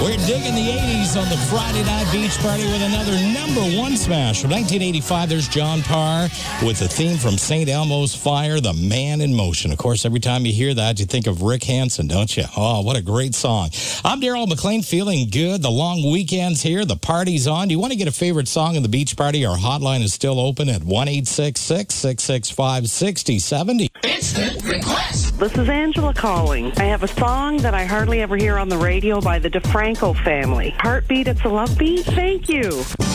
We're digging the 80s on the Friday Night Beach Party with another number one smash. From 1985, there's John Parr with the theme from St. Elmo's Fire, The Man in Motion. Of course, every time you hear that, you think of Rick Hansen, don't you? Oh, what a great song. I'm Daryl McLean, feeling good. The long weekend's here. The party's on. Do you want to get a favorite song in the beach party? Our hotline is still open at 1-866-665-6070. Instant request. This is Angela calling. I have a song that I hardly ever hear on the radio by the DeFranco family. Heartbeat, It's a Love Beat. Thank you.